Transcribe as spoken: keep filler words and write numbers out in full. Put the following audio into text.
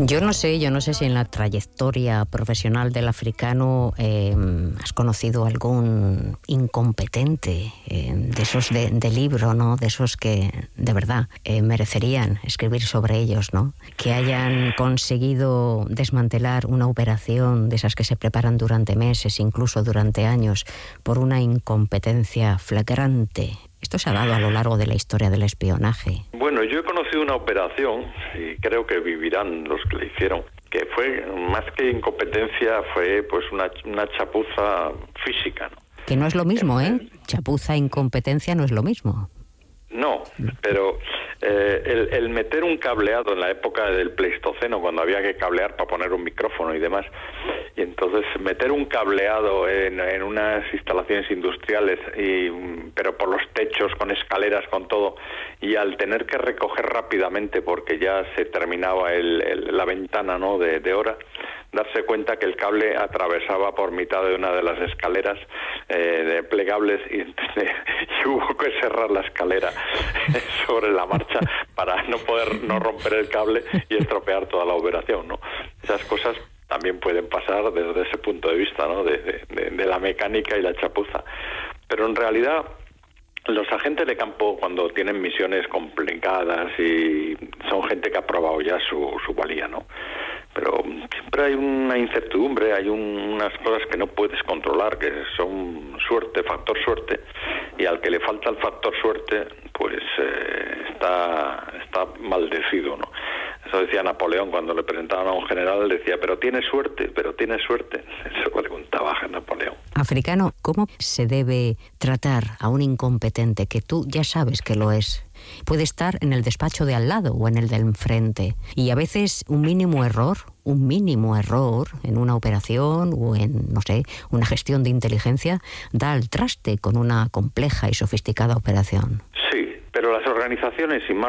Yo no sé, yo no sé si en la trayectoria profesional del africano eh, has conocido algún incompetente eh, de esos de, de libro, ¿no? De esos que de verdad eh, merecerían escribir sobre ellos, ¿no? Que hayan conseguido desmantelar una operación de esas que se preparan durante meses, incluso durante años, por una incompetencia flagrante. Esto se ha dado a lo largo de la historia del espionaje. Bueno, yo he conocido una operación, y creo que vivirán los que la hicieron, que fue, más que incompetencia, fue pues una, una chapuza física, ¿no? Que no es lo mismo, ¿eh? Chapuza e incompetencia no es lo mismo. No, pero eh, el, el meter un cableado en la época del Pleistoceno, cuando había que cablear para poner un micrófono y demás, y entonces meter un cableado en, en unas instalaciones industriales, y, pero por los techos, con escaleras, con todo, y al tener que recoger rápidamente porque ya se terminaba el, el, la ventana, ¿no?, de, de hora, darse cuenta que el cable atravesaba por mitad de una de las escaleras eh, de plegables y, y hubo que cerrar la escalera sobre la marcha para no poder no romper el cable y estropear toda la operación, ¿no? Esas cosas también pueden pasar desde ese punto de vista, ¿no?, de, de, de la mecánica y la chapuza. Pero en realidad los agentes de campo, cuando tienen misiones complicadas, y son gente que ha probado ya su, su valía, ¿no? Pero siempre hay una incertidumbre, hay un, unas cosas que no puedes controlar, que son suerte, factor suerte, y al que le falta el factor suerte, pues eh, está, está maldecido, ¿no? Eso decía Napoleón cuando le presentaban a un general, decía, pero tiene suerte, pero tiene suerte. Eso le preguntaba a Napoleón. Africano, ¿cómo se debe tratar a un incompetente que tú ya sabes que lo es? Puede estar en el despacho de al lado o en el del enfrente, y a veces un mínimo error, un mínimo error en una operación o en, no sé, una gestión de inteligencia, da al traste con una compleja y sofisticada operación. Sí, pero las organizaciones, y más